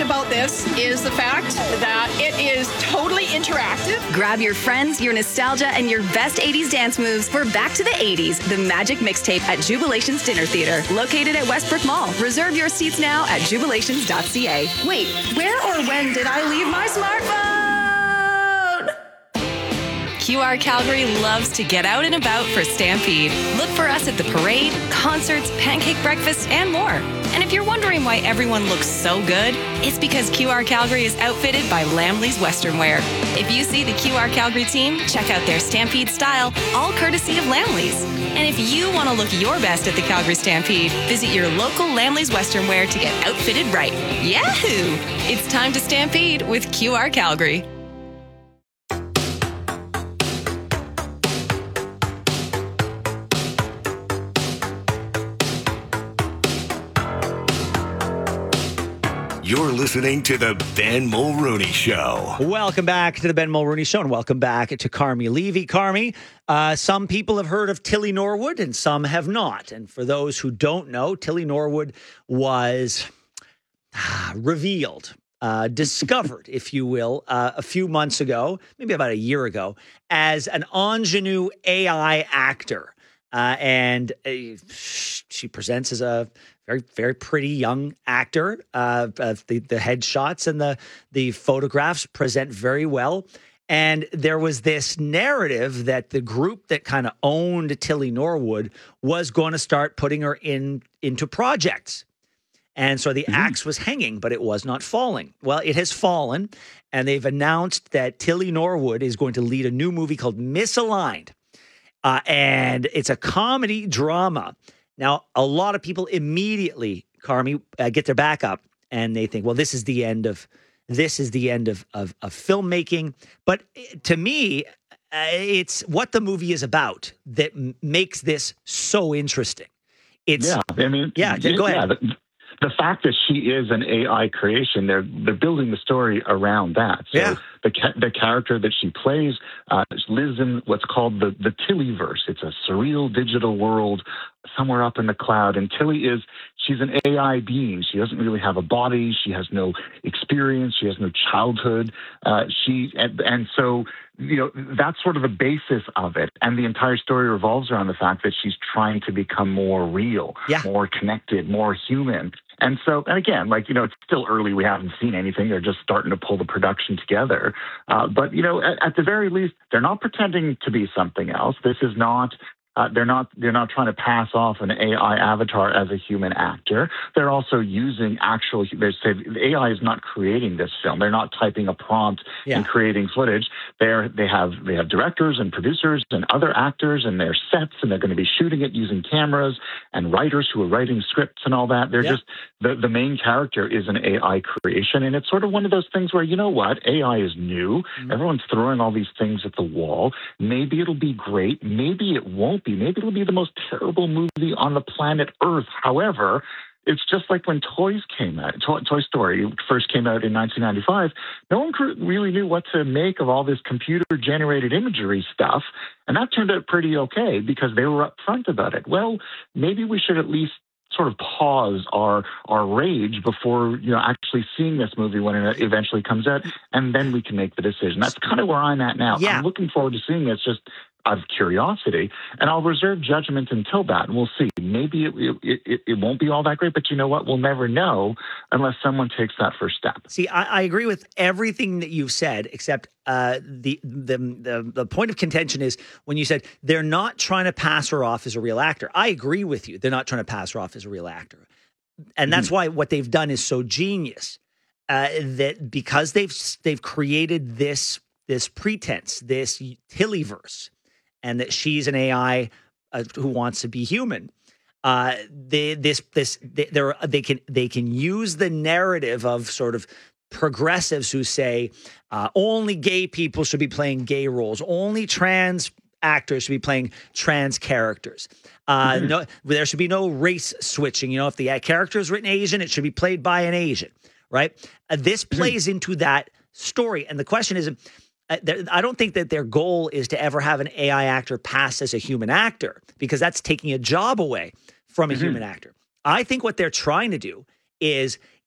about this is the fact that it is totally interactive. Grab your friends, your nostalgia, and your best 80s dance moves for Back to the 80s, the Magic Mixtape at Jubilations Dinner Theater, located at Westbrook Mall. Reserve your seats now at jubilations.ca. Wait, where or when did I leave my smartphone? QR Calgary loves to get out and about for Stampede. Look for us at the parade, concerts, pancake breakfast, and more. And if you're wondering why everyone looks so good, it's because QR Calgary is outfitted by Lamley's Western Wear. If you see the QR Calgary team, check out their Stampede style, all courtesy of Lamley's. And if you want to look your best at the Calgary Stampede, visit your local Lamley's Western Wear to get outfitted right. Yahoo! It's time to Stampede with QR Calgary. You're listening to the Ben Mulrooney Show. Welcome back to the Ben Mulrooney Show, and welcome back to Carmi Levy. Carmi, some people have heard of Tilly Norwood and some have not. And for those who don't know, Tilly Norwood was revealed, discovered, if you will, a few months ago, maybe about a year ago, as an ingenue AI actor. And she presents as a very, very pretty young actor. The headshots and the photographs present very well. And there was this narrative that the group that kind of owned Tilly Norwood was going to start putting her into projects. And so the axe was hanging, but it was not falling. Well, it has fallen, and they've announced that Tilly Norwood is going to lead a new movie called Misaligned. And it's a comedy drama. Now, a lot of people immediately, Carmi, get their back up and they think, well, this is the end of filmmaking. But to me, it's what the movie is about that makes this so interesting. Go ahead. Yeah, the fact that she is an AI creation, they're building the story around that. So the character that she plays lives in what's called the Tillyverse. It's a surreal digital world somewhere up in the cloud. And she's an AI being. She doesn't really have a body. She has no experience. She has no childhood. So that's sort of the basis of it. And the entire story revolves around the fact that she's trying to become more real, more connected, more human. And again, it's still early. We haven't seen anything. They're just starting to pull the production together. But at the very least, they're not pretending to be something else. This is not. They're not trying to pass off an AI avatar as a human actor. They're also using the AI is not creating this film. They're not typing a prompt and creating footage. They have directors and producers and other actors and their sets, and they're going to be shooting it using cameras and writers who are writing scripts and all that. They're just the main character is an AI creation, and it's sort of one of those things where, you know what, AI is new. Everyone's throwing all these things at the wall. Maybe it'll be great. Maybe it won't be. Maybe it'll be the most terrible movie on the planet Earth. However, it's just like when toys came out. Toy Story first came out in 1995. No one really knew what to make of all this computer-generated imagery stuff, and that turned out pretty okay because they were upfront about it. Well, maybe we should at least sort of pause our rage before actually seeing this movie when it eventually comes out, and then we can make the decision. That's kind of where I'm at now. I'm looking forward to seeing this just out of curiosity, and I'll reserve judgment until that, and we'll see. Maybe it won't be all that great, but you know what? We'll never know unless someone takes that first step. See, I agree with everything that you've said, except the point of contention is when you said they're not trying to pass her off as a real actor. I agree with you. They're not trying to pass her off as a real actor, and that's why what they've done is so genius. That because they've created this pretense, this Tillyverse, and that she's an AI who wants to be human. They can use the narrative of sort of progressives who say only gay people should be playing gay roles, only trans actors should be playing trans characters. No, there should be no race switching. If the character is written Asian, it should be played by an Asian, right? This plays into that story, and the question is. I don't think that their goal is to ever have an AI actor pass as a human actor, because that's taking a job away from a human actor. I think what they're trying to do is